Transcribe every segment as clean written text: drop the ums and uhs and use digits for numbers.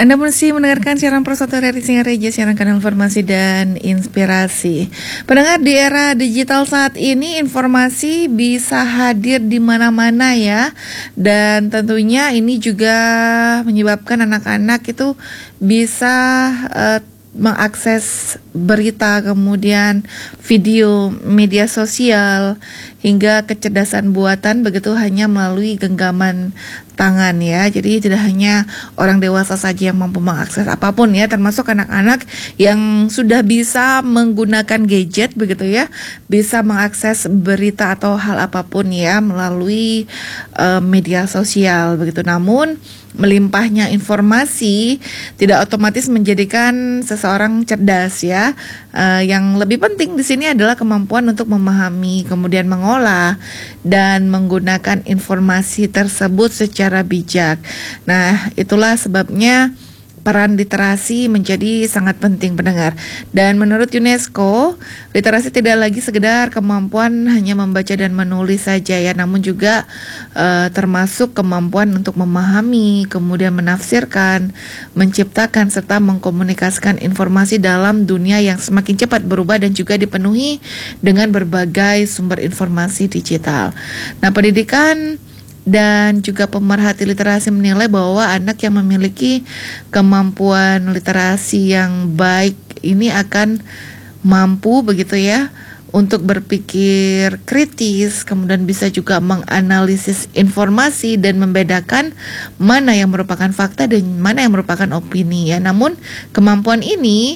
Anda masih mendengarkan siaran Prosoto dari Singareja, siaran kanal informasi dan inspirasi. Pendengar, di era digital saat ini informasi bisa hadir di mana-mana ya. Dan tentunya ini juga menyebabkan anak-anak itu bisa mengakses berita, kemudian video, media sosial, hingga kecerdasan buatan begitu hanya melalui genggaman tangan ya. Jadi tidak hanya orang dewasa saja yang mampu mengakses apapun ya, termasuk anak-anak yang sudah bisa menggunakan gadget begitu ya, bisa mengakses berita atau hal apapun ya melalui media sosial begitu. Namun melimpahnya informasi tidak otomatis menjadikan seseorang cerdas ya. Yang lebih penting di sini adalah kemampuan untuk memahami, kemudian mengolah dan menggunakan informasi tersebut secara bijak. Nah, itulah sebabnya peran literasi menjadi sangat penting, pendengar. Dan menurut UNESCO, literasi tidak lagi sekedar kemampuan hanya membaca dan menulis saja ya, namun juga termasuk kemampuan untuk memahami, kemudian menafsirkan, menciptakan serta mengkomunikasikan informasi dalam dunia yang semakin cepat berubah dan juga dipenuhi dengan berbagai sumber informasi digital. Nah, pendidikan dan juga pemerhati literasi menilai bahwa anak yang memiliki kemampuan literasi yang baik ini akan mampu begitu ya untuk berpikir kritis, kemudian bisa juga menganalisis informasi dan membedakan mana yang merupakan fakta dan mana yang merupakan opini ya. Namun kemampuan ini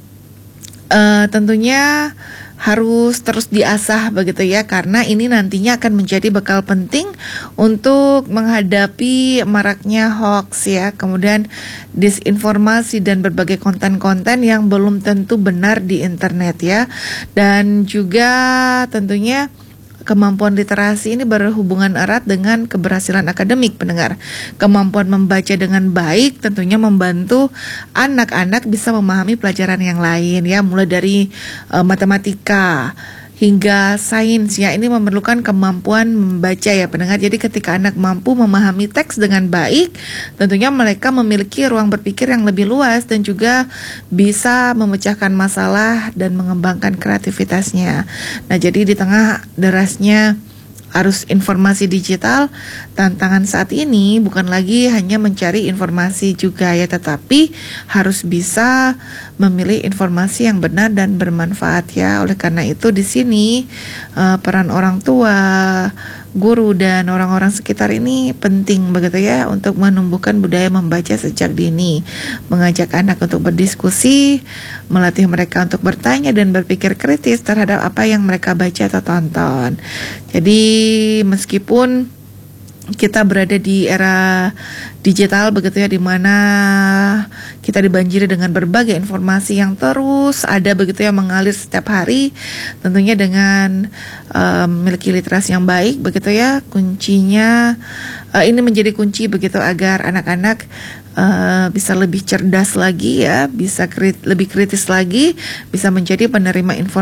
tentunya harus terus diasah begitu ya, karena ini nantinya akan menjadi bekal penting untuk menghadapi maraknya hoax ya, kemudian disinformasi dan berbagai konten-konten yang belum tentu benar di internet ya. Dan juga tentunya kemampuan literasi ini berhubungan erat dengan keberhasilan akademik, pendengar. Kemampuan membaca dengan baik tentunya membantu anak-anak bisa memahami pelajaran yang lain ya, mulai dari matematika hingga sains ya. Ini memerlukan kemampuan membaca ya, pendengar. Jadi ketika anak mampu memahami teks dengan baik, tentunya mereka memiliki ruang berpikir yang lebih luas dan juga bisa memecahkan masalah dan mengembangkan kreativitasnya. Nah, jadi di tengah derasnya arus informasi digital, tantangan saat ini bukan lagi hanya mencari informasi juga ya, tetapi harus bisa memilih informasi yang benar dan bermanfaat ya. Oleh karena itu di sini peran orang tua, guru dan orang-orang sekitar ini penting begitu ya, untuk menumbuhkan budaya membaca sejak dini, mengajak anak untuk berdiskusi, melatih mereka untuk bertanya dan berpikir kritis terhadap apa yang mereka baca atau tonton. Jadi meskipun kita berada di era digital begitu ya, di mana kita dibanjiri dengan berbagai informasi yang terus ada begitu ya, mengalir setiap hari. Tentunya dengan memiliki literasi yang baik begitu ya, kuncinya ini menjadi kunci begitu agar anak-anak bisa lebih cerdas lagi ya, bisa lebih kritis lagi, bisa menjadi penerima informasi